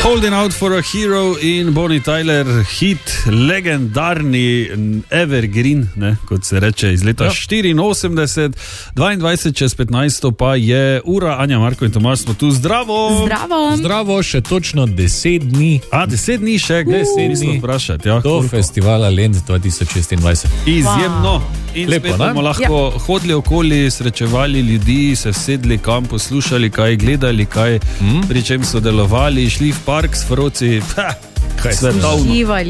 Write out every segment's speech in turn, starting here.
Holding Out for a Hero in Bonnie Tyler, hit, legendarni evergreen, ne, kot se reče, iz leta 84, 22 čez 15 pa je ura. Anja, Marko in Tomaž smo tu, zdravo! Zdravo, še točno 10 dni. 10 dni še, 10 dni vprašati. Ja, do festivala Lent 2026. Izjemno. In lepo, spet bomo lahko hodili okoli, srečevali ljudi, se sedli kam, poslušali kaj, gledali kaj, pri čem sodelovali, šli v park s froci, svetovno.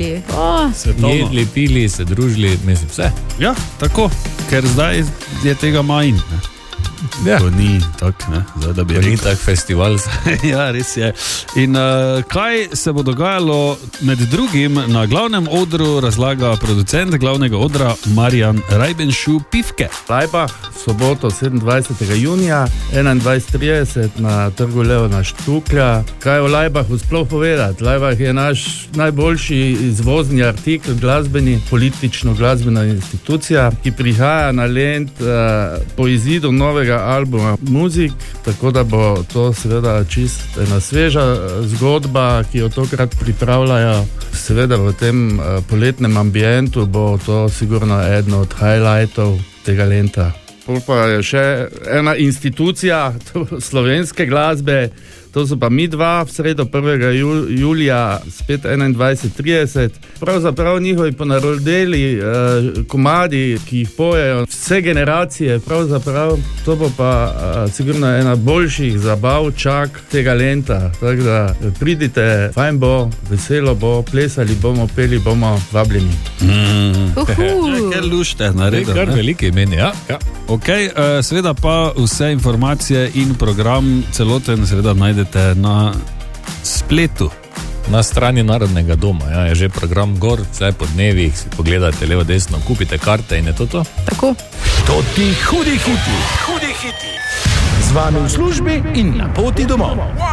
Jedli, pili, se družili, mislim vse. Ja, tako, ker zdaj je tega manj. Ja. To ni tak, ne? Zdaj, da bi to ni tak festival. Ja, res je. In kaj se bo dogajalo med drugim na glavnem odru, razlaga producent glavnega odra Marjan Rajbenšu Pivke. Laibach, soboto 27. junija, 21.30 na trgu Leona Štuklja. Kaj o Laibachu sploh povedati? Laibach je naš najboljši izvozni artikel, glasbeni, politično glasbena institucija, ki prihaja na Lent po izidu novega albuma Muzik, tako da bo to seveda čist ena sveža zgodba, ki jo tokrat pripravljajo. Seveda v tem poletnem ambientu bo to sigurno eden od highlightov tega Lenta. Pa je še ena institucija slovenske glasbe, to so pa mi dva, v sredo 1. julija, spet 21.30. Pravzaprav njihovi ponarodeli komadi, ki jih pojejo vse generacije, pravzaprav to bo pa sigurno ena boljših zabav čak tega Lenta. Tako da pridite, fajn bo, veselo bo, plesali bomo, peli bomo, vabljeni. Ker lušte naredili. Kar velike imeni, ja. Ok, seveda pa vse informacije in program celoten seveda najdete na spletu. Na strani Narodnega doma, ja, je že program gor, vse po dnevih, si pogledate levo, desno, kupite karte in je to to. Tako. To ti hudi hiti. Z vami v službi in na poti domov.